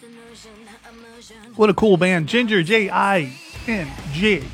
What a cool band. Ginger, J-I-N-J.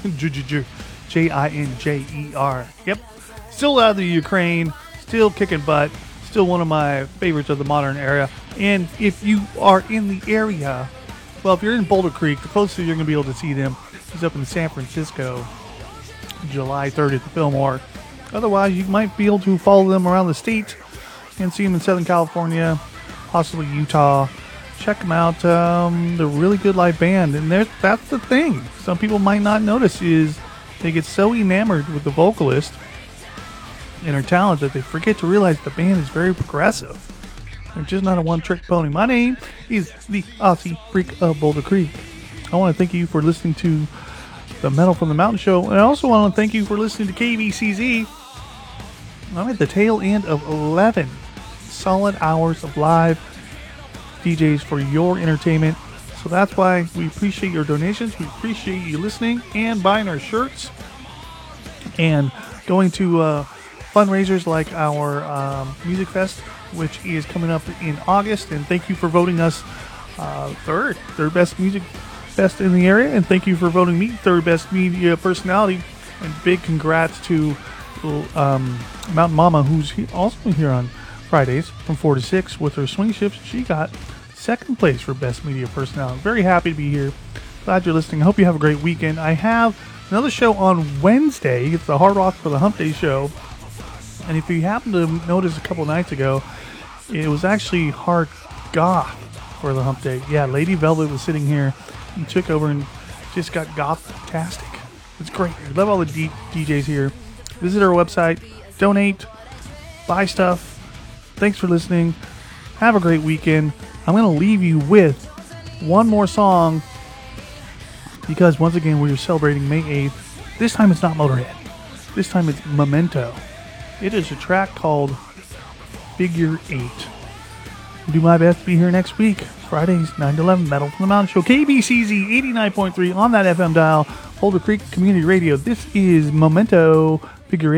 J-I-N-J-E-R. Yep. Still out of the Ukraine. Still kicking butt. Still one of my favorites of the modern era. And if you are in the area, well, if you're in Boulder Creek, the closest you're going to be able to see them is up in San Francisco, July 3rd at the Fillmore. Otherwise, you might be able to follow them around the state and see them in Southern California, possibly Utah. Check them out. They're a really good live band. And that's the thing. Some people might not notice is they get so enamored with the vocalist and her talent that they forget to realize the band is very progressive. They're just not a one-trick pony. My name is the Aussie Freak of Boulder Creek. I want to thank you for listening to the Metal from the Mountain Show. And I also want to thank you for listening to KVCZ. I'm at the tail end of 11 solid hours of live DJs for your entertainment. So that's why we appreciate your donations. We appreciate you listening and buying our shirts and going to fundraisers like our Music Fest, which is coming up in August. And thank you for voting us third best music fest in the area. And thank you for voting me third best media personality. And big congrats to Mountain Mama, who's also here on Fridays from 4 to 6 with her swing shifts. She got second place for best media personality. Very happy to be here. Glad you're listening. I hope you have a great weekend. I have another show on Wednesday. It's the Hard Rock for the Hump Day show. And if you happen to notice a couple nights ago, it was actually Hard Goth for the Hump Day. Yeah, Lady Velvet was sitting here and took over and just got goth-tastic. It's great. I love all the DJs here. Visit our website, donate, buy stuff. Thanks for listening. Have a great weekend. I'm going to leave you with one more song because once again we're celebrating May 8th. This time it's not Motorhead. This time it's Memento. It is a track called Figure 8. I'll do my best to be here next week. Fridays, 9 to 11, Metal from the Mountain Show. KBCZ 89.3 on that FM dial. Boulder Creek Community Radio. This is Memento Figure 8.